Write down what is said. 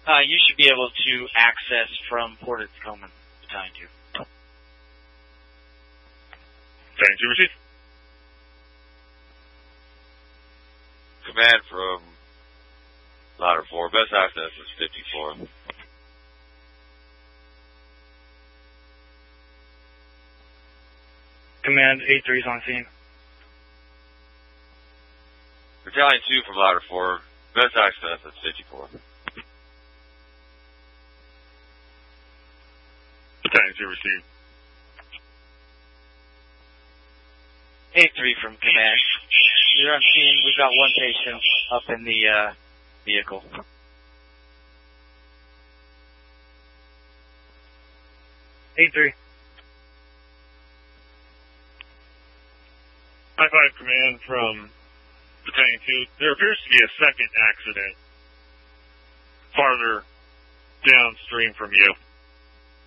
You should be able to access from Port of Tacoma, Battalion 2. Battalion 2 received. Command from Ladder 4. Best access is 54. Command 8-3 is on scene. Battalion 2 from Ladder 4. Best access is 54. Battalion 2 received. 8-3 from Command. You're on scene. We've got one patient up in the vehicle. High-5 Command from Battalion 2. There appears to be a second accident farther downstream from you.